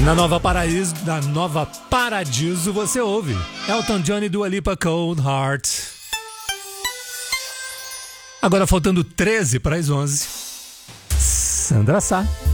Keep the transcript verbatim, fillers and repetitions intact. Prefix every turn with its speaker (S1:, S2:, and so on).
S1: Na Nova Paraíso, na Nova Paradiso, você ouve Elton John e Dua Lipa, Cold Heart. Agora faltando treze para as onze. Sandra Sá.